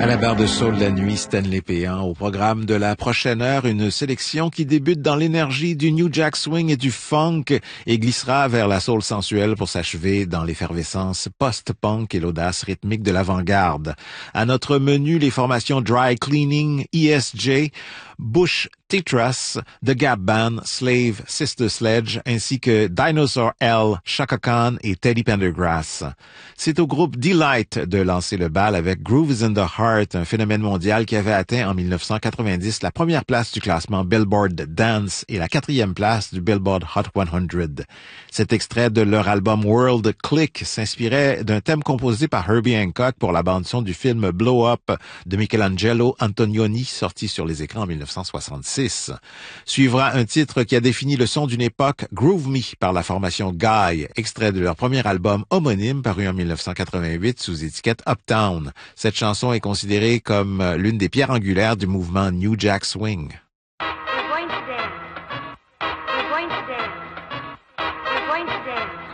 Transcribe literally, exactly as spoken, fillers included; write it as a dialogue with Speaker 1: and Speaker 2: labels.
Speaker 1: À la barre de soul la nuit, Stanley Péan. Au programme de la prochaine heure, une sélection qui débute dans l'énergie du New Jack Swing et du funk et glissera vers la soul sensuelle pour s'achever dans l'effervescence post-punk et l'audace rythmique de l'avant-garde. À notre menu, les formations Dry Cleaning, E S J, Bush Tetras, The Gap Band, Slave, Sister Sledge, ainsi que Dinosaur L, Chaka Khan et Teddy Pendergrass. C'est au groupe Delight de lancer le bal avec Groove is in the Heart, un phénomène mondial qui avait atteint en dix-neuf cent quatre-vingt-dix la première place du classement Billboard Dance et la quatrième place du Billboard Hot cent. Cet extrait de leur album World Click s'inspirait d'un thème composé par Herbie Hancock pour la bande-son du film Blow Up de Michelangelo Antonioni, sorti sur les écrans en dix-neuf cent soixante-six. Suivra un titre qui a défini le son d'une époque, Groove Me, par la formation Guy, extrait de leur premier album homonyme paru en dix-neuf cent quatre-vingt-huit sous étiquette Uptown. Cette chanson est considérée comme l'une des pierres angulaires du mouvement New Jack Swing.
Speaker 2: We're going to dance. We're going to dance. We're going to dance.